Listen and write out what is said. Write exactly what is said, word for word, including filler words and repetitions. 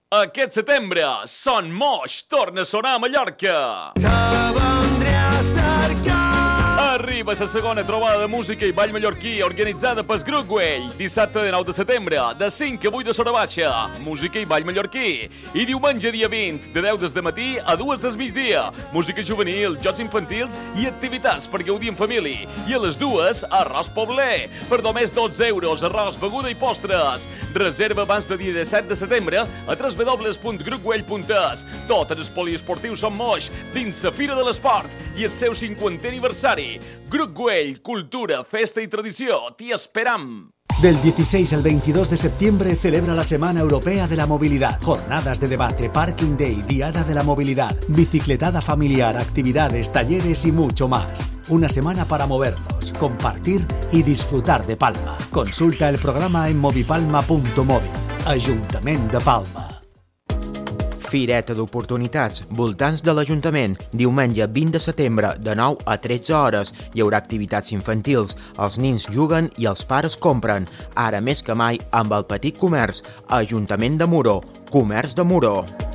Aquest setembre, Son Moix torna a sonar a Mallorca. Te vendré a cercar. Arriba la segona trobada de música i ball mallorquí organitzada pel Grup Güell. Dissabte de nou de setembre, de cinc a vuit de Sora Baixa, música i ball mallorquí. I diumenge dia vint, de deu del matí a dues del migdia, música juvenil, jocs infantils i activitats per gaudir en família. I a les dues, arròs pobler. Per només dotze euros, arròs, beguda i postres. Reserva abans del dia disset de setembre a w w w punt grup güell punt e s. Tot en el poliesportiu Son Moix, dins la Fira de l'Esport i el seu cinquantè aniversari. Grup Güell, cultura, festa y tradició. T'hi esperam. Del dieciséis al veintidós de septiembre celebra la Semana Europea de la Movilidad. Jornadas de debate, Parking Day, Diada de la Movilidad, bicicletada familiar, actividades, talleres y mucho más. Una semana para movernos, compartir y disfrutar de Palma. Consulta el programa en movipalma punto móvil. Ajuntament de Palma. Fireta d'oportunitats, voltants de l'Ajuntament. Diumenge vint de setembre, de nou a tretze hores. Hi haurà activitats infantils. Els nins juguen i els pares compren. Ara més que mai amb el petit comerç. Ajuntament de Moró. Comerç de Moró.